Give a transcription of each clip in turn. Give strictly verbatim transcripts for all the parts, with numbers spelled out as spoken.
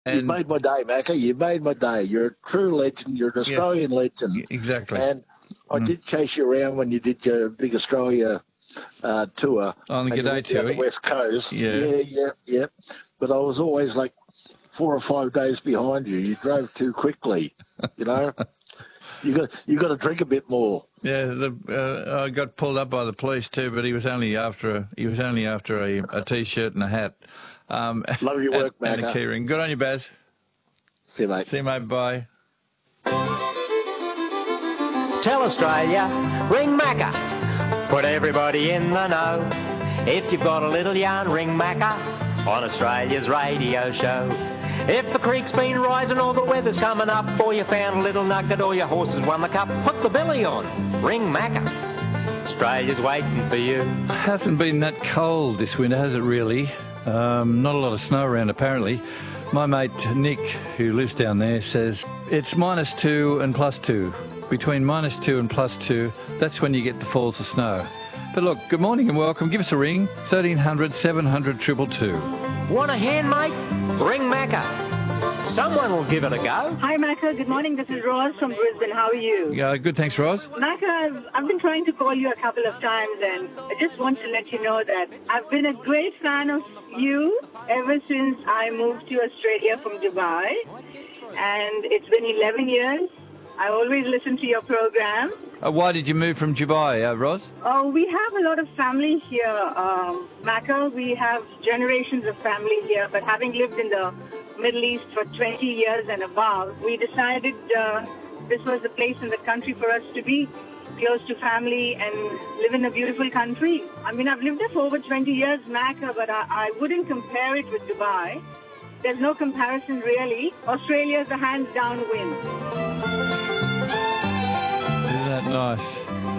And you made my day, Macca. You made my day. You're a true legend. You're an Australian yes, legend. exactly. And I mm. did chase you around when you did your big Australia uh, tour. On the G'day tour. On the West Coast. Yeah. yeah, yeah, yeah. But I was always like four or five days behind you. You drove too quickly, you know. You got you got to drink a bit more. Yeah, the, uh, I got pulled up by the police too, but he was only after a, he was only after a, a t-shirt and a hat. Um, Love your work, and, Macca. And a keyring. Good on you, Baz. See you, mate. See you, mate. Bye. Tell Australia, ring Macca. Put everybody in the know. If you've got a little yarn, ring Macca on Australia's radio show. If the creek's been rising or the weather's coming up, or you found a little nugget or your horse has won the cup, put the billy on, ring Macca. Australia's waiting for you. It hasn't been that cold this winter, has it really? Um, not a lot of snow around apparently. My mate Nick, who lives down there, says it's minus two and plus two. Between minus two and plus two, that's when you get the falls of snow. But look, good morning and welcome. Give us a ring, thirteen hundred, seven hundred, two two two. Want a hand, mate? Ring Macca. Someone will give it a go. Hi, Macca. Good morning. This is Roz from Brisbane. How are you? Yeah, good. Thanks, Roz. Macca, I've, I've been trying to call you a couple of times, and I just want to let you know that I've been a great fan of you ever since I moved to Australia from Dubai. And it's been eleven years. I always listen to your program. Uh, why did you move from Dubai, uh, Roz? Oh, we have a lot of family here, um, Macca. We have generations of family here, but having lived in the Middle East for twenty years and above, we decided uh, this was the place in the country for us to be, close to family and live in a beautiful country. I mean, I've lived there for over twenty years, Macca, but I, I wouldn't compare it with Dubai. There's no comparison, really. Australia's a hands-down win. Isn't that nice?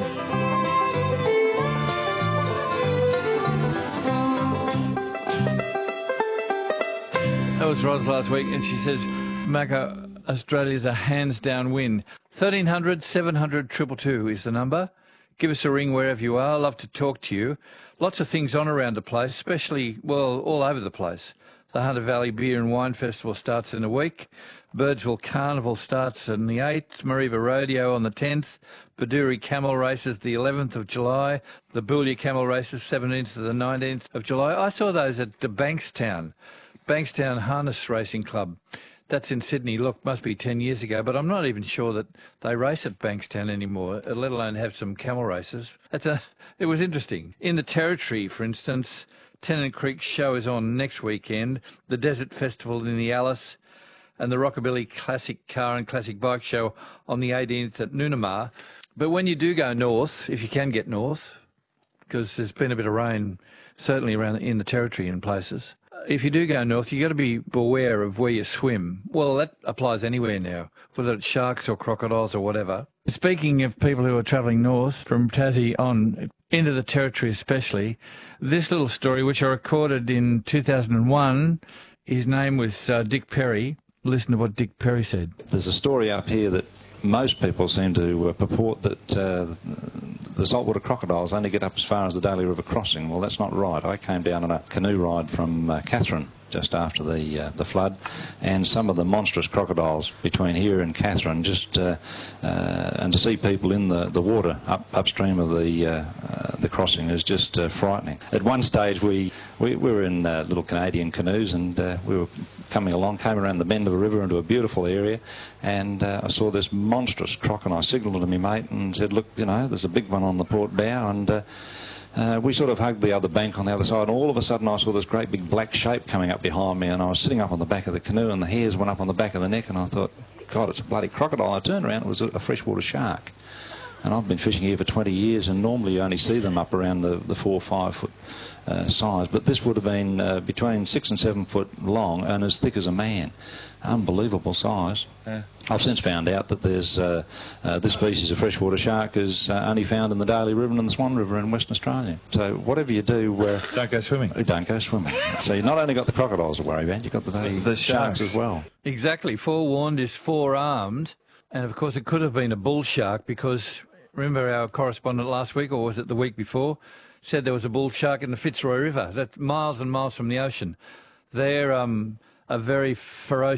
That was Roz last week, and she says, Macca, Australia's a hands-down win. thirteen hundred, seven hundred, two two two is the number. Give us a ring wherever you are. I'd love to talk to you. Lots of things on around the place, especially, well, all over the place. The Hunter Valley Beer and Wine Festival starts in a week. Birdsville Carnival starts on the eighth. Mareeba Rodeo on the tenth. Baduri Camel Races the eleventh of July. The Boulia Camel Races seventeenth to the nineteenth of July. I saw those at the Bankstown, Bankstown Harness Racing Club. That's in Sydney. Look, must be ten years ago, but I'm not even sure that they race at Bankstown anymore, let alone have some camel races. That's a, it was interesting. In the Territory, for instance, Tennant Creek Show is on next weekend, the Desert Festival in the Alice, and the Rockabilly Classic Car and Classic Bike Show on the eighteenth at Noonamar. But when you do go north, if you can get north, because there's been a bit of rain, certainly around in the Territory in places, if you do go north, you've got to be beware of where you swim. Well, that applies anywhere now, whether it's sharks or crocodiles or whatever. Speaking of people who are travelling north from Tassie on into the Territory especially, this little story, which I recorded in two thousand one, his name was uh, Dick Perry. Listen to what Dick Perry said. There's a story up here that most people seem to uh, purport that uh, the saltwater crocodiles only get up as far as the Daly River crossing. Well, that's not right. I came down on a canoe ride from uh, Katherine just after the uh, the flood, and some of the monstrous crocodiles between here and Katherine, just uh, uh, and to see people in the, the water up upstream of the uh, uh, the crossing is just uh, frightening. At one stage we, we, we were in uh, little Canadian canoes, and uh, we were coming along, came around the bend of a river into a beautiful area, and uh, I saw this monstrous croc, and I signalled to my mate and said, look, you know, there's a big one on the port bow, and uh, Uh, we sort of hugged the other bank on the other side, and all of a sudden I saw this great big black shape coming up behind me, and I was sitting up on the back of the canoe, and the hairs went up on the back of the neck, and I thought, God, it's a bloody crocodile. I turned around, it was a, a freshwater shark. And I've been fishing here for twenty years, and normally you only see them up around the, the four or five foot uh, size, but this would have been uh, between six and seven foot long and as thick as a man. Unbelievable size. Yeah. I've since found out that there's uh, uh, this species of freshwater shark is uh, only found in the Daly River and the Swan River in Western Australia. So whatever you do, uh, don't go swimming. Don't go swimming. So you've not only got the crocodiles to worry about, you've got the, the, the sharks. sharks as well. Exactly. Forewarned is forearmed, and of course it could have been a bull shark, because remember our correspondent last week, or was it the week before, said there was a bull shark in the Fitzroy River, that's miles and miles from the ocean. They're um, a very ferocious